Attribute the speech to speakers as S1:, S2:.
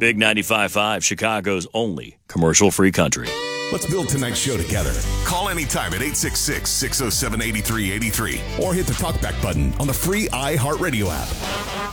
S1: Big 95.5, Chicago's only commercial-free country.
S2: Let's build tonight's show together. Call anytime at 866-607-8383 or hit the talkback button on the free iHeartRadio app.